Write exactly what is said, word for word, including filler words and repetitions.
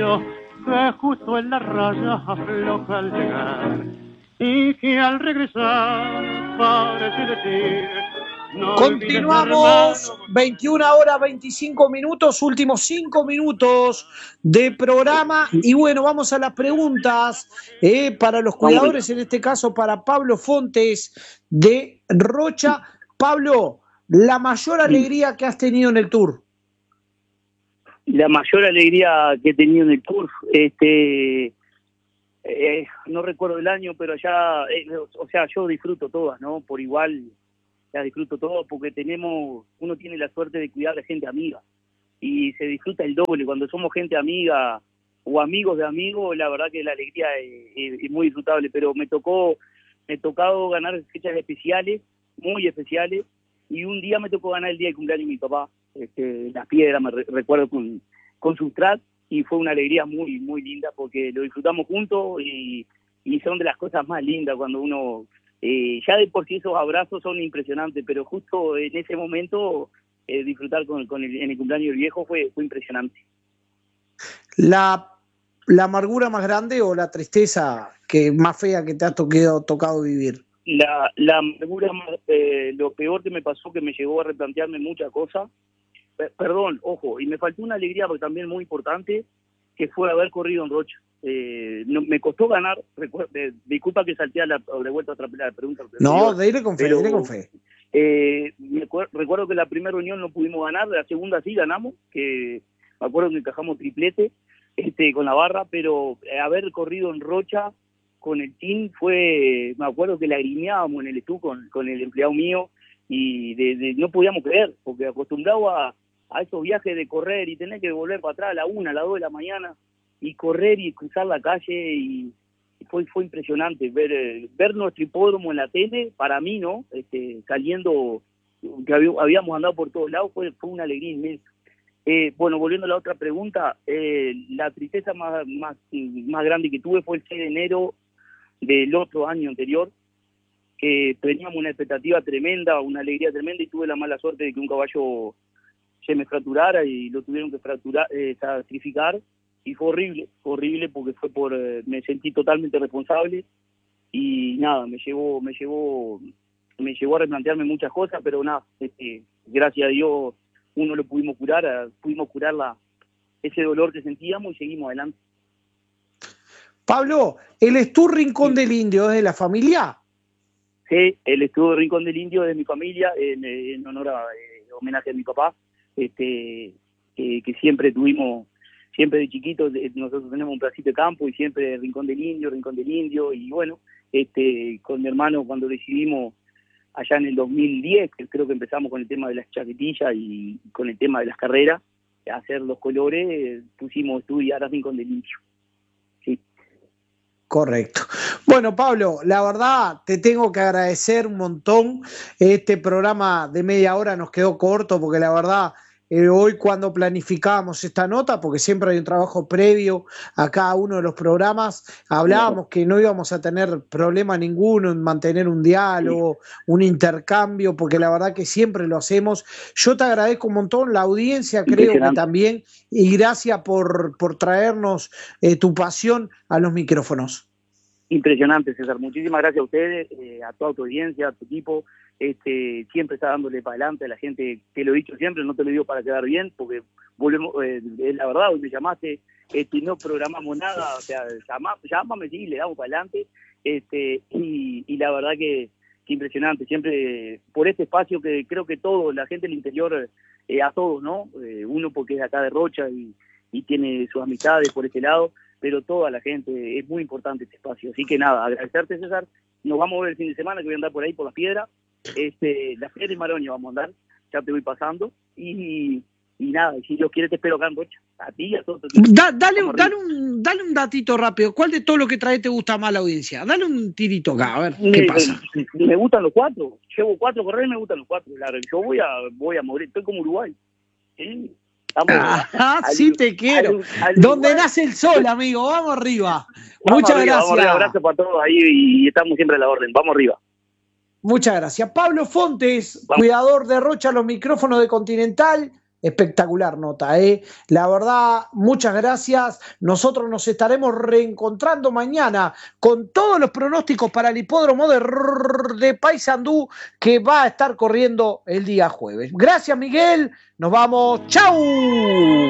que justo en la raya afloja al llegar y que al regresar parece decir no continuamos, veintiuna horas veinticinco minutos, últimos cinco minutos de programa y bueno, vamos a las preguntas eh, para los cuidadores, en este caso para Pablo Fontes de Rocha. Pablo, la mayor alegría que has tenido en el Tour. La mayor alegría que he tenido en el Tour, este, eh, no recuerdo el año, pero ya, eh, o sea, yo disfruto todas, ¿no? Por igual, ya disfruto todo porque tenemos, uno tiene la suerte de cuidar de gente amiga y se disfruta el doble. Cuando somos gente amiga o amigos de amigos, la verdad que la alegría es, es, es muy disfrutable, pero me tocó, me tocado ganar fechas especiales, muy especiales, y un día me tocó ganar el día de cumpleaños de mi papá. Este, Las Piedras, me re recuerdo con, con Substrat, y fue una alegría muy, muy linda porque lo disfrutamos juntos y, y son de las cosas más lindas cuando uno, eh, ya de por sí esos abrazos son impresionantes, pero justo en ese momento eh, disfrutar con, con el, en el cumpleaños del viejo fue, fue impresionante. La, la amargura más grande o la tristeza que más fea que te ha tocado, tocado vivir. La, la amargura, más, eh, lo peor que me pasó, que me llegó a replantearme muchas cosas. Perdón, ojo, y me faltó una alegría porque también muy importante, que fue haber corrido en Rocha. Eh, no, me costó ganar, eh, disculpa que salté a la, de vuelta otra la pregunta. No, de ir con fe, pero, de ir con fe. Eh, me recuerdo que la primera reunión no pudimos ganar, la segunda sí ganamos, que me acuerdo que encajamos triplete este, con la barra, pero haber corrido en Rocha con el team fue, me acuerdo que lagrimeábamos en el estudio con, con el empleado mío y de, de, no podíamos creer, porque acostumbrado a a esos viajes de correr y tener que volver para atrás a la una, a las dos de la mañana y correr y cruzar la calle y, y fue fue impresionante ver eh, ver nuestro hipódromo en la tele, para mí, ¿no? Este, saliendo, que habíamos andado por todos lados, fue, fue una alegría inmensa. Eh, bueno, volviendo a la otra pregunta, eh, la tristeza más, más, más grande que tuve fue el seis de enero del otro año anterior, que teníamos una expectativa tremenda, una alegría tremenda y tuve la mala suerte de que un caballo se me fracturara y lo tuvieron que fracturar, eh, sacrificar, y fue horrible, fue horrible porque fue por, eh, me sentí totalmente responsable y nada, me llevó, me llevó, me llevó a replantearme muchas cosas, pero nada, este, gracias a Dios uno lo pudimos curar, a, pudimos curar la, ese dolor que sentíamos y seguimos adelante. Pablo, ¿el Estur Rincón sí. del Indio es de la familia? Sí, el Estur Rincón del Indio es de mi familia, en, en honor a eh, homenaje a mi papá. Este, que, que siempre tuvimos, siempre de chiquitos, nosotros tenemos un pedacito de campo y siempre Rincón del Indio, Rincón del Indio, y bueno, este, con mi hermano cuando decidimos allá en el dos mil diez, que creo que empezamos con el tema de las chaquetillas y con el tema de las carreras, a hacer los colores, pusimos estudiar a Rincón del Indio. Sí. Correcto. Bueno, Pablo, la verdad te tengo que agradecer un montón. Este programa de media hora nos quedó corto porque la verdad eh, hoy cuando planificábamos esta nota, porque siempre hay un trabajo previo a cada uno de los programas, hablábamos que no íbamos a tener problema ninguno en mantener un diálogo, un intercambio, porque la verdad que siempre lo hacemos. Yo te agradezco un montón, la audiencia creo que también, y gracias por, por traernos eh, tu pasión a los micrófonos. Impresionante, César. Muchísimas gracias a ustedes, eh, a toda tu audiencia, a tu equipo. Este, siempre está dándole para adelante a la gente, te lo he dicho siempre, no te lo digo para quedar bien, porque volvemos, eh, es la verdad, hoy me llamaste, este, no programamos nada, o sea, llama, llámame, sí, le damos para adelante, este, y, y la verdad que, que impresionante, siempre por este espacio que creo que todo, la gente del interior, eh, a todos, ¿no? Eh, uno porque es de acá de Rocha y, y tiene sus amistades por este lado, pero toda la gente, es muy importante este espacio. Así que nada, agradecerte, César. Nos vamos a ver el fin de semana, que voy a andar por ahí por Las Piedras. Este, Las Piedras y Maroña vamos a andar, ya te voy pasando. Y, y nada, si Dios quiere te espero acá en Rocha. A ti y a todos. Da, dale, dale, un, dale un datito rápido. ¿Cuál de todo lo que traes te gusta más la audiencia? Dale un tirito acá, a ver qué me, pasa. Me, me gustan los cuatro. Llevo cuatro correr y me gustan los cuatro. Claro, yo voy a, voy a morir. Estoy como Uruguay. ¿Sí? Ajá, al, sí te quiero. Al, al Donde lugar. Nace el sol, amigo. Vamos arriba. Vamos Muchas arriba, gracias. Vamos arriba. Abrazo para todos ahí y estamos siempre a la orden. Vamos arriba. Muchas gracias. Pablo Fontes, vamos. Cuidador de Rocha, los micrófonos de Continental. Espectacular nota, ¿eh? La verdad, muchas gracias. Nosotros nos estaremos reencontrando mañana con todos los pronósticos para el hipódromo de, de Paysandú que va a estar corriendo el día jueves. Gracias, Miguel. Nos vamos. ¡Chau!